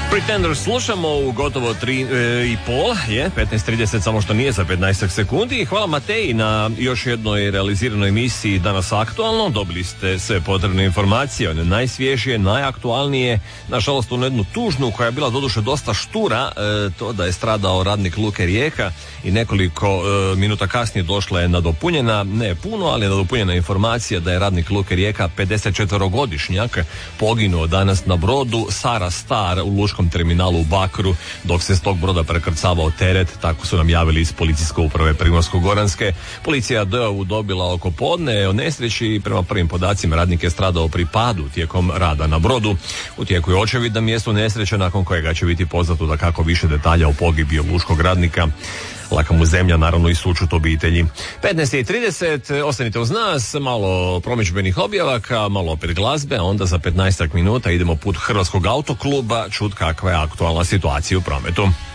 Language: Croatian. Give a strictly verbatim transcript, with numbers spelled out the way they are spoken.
Pretenders slušamo u gotovo tri e, i pol, je, petnaest trideset, samo što nije za petnaest sekundi. Hvala Mateji na još jednoj realiziranoj emisiji Danas aktualno. Dobili ste sve potrebne informacije, one najsvježije, najaktualnije. Nažalost, u jednu tužnu koja je bila doduše dosta štura, e, to da je stradao radnik Luke Rijeka i nekoliko e, minuta kasnije došla je nadopunjena, ne puno, ali je nadopunjena informacija da je radnik Luke Rijeka pedesetčetverogodišnjak poginuo danas na brodu Sara Star u lučkom terminalu u Bakru dok se s tog broda prekrcavao teret, tako su nam javili iz policijske uprave Primorsko-goranske. Policija dojavu dobila oko podne o nesreći i prema prvim podacima radnik je stradao pri padu tijekom rada na brodu. U tijeku je očevid na mjestu nesreće nakon kojega će biti poznato da kako više detalja o pogibiji lučkog radnika. Laka mu zemlja, naravno i sućut obitelji. petnaest trideset, ostanite uz nas, malo promidžbenih objavaka, malo opet glazbe, a onda za petnaest minuta idemo put Hrvatskog autokluba čut kakva je aktualna situacija u prometu.